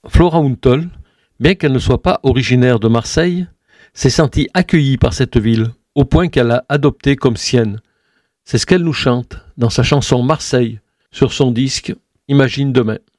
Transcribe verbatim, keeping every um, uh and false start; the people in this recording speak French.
Flora Untel, bien qu'elle ne soit pas originaire de Marseille, s'est sentie accueillie par cette ville, au point qu'elle l'a adoptée comme sienne. C'est ce qu'elle nous chante dans sa chanson Marseille, sur son disque Imagine demain.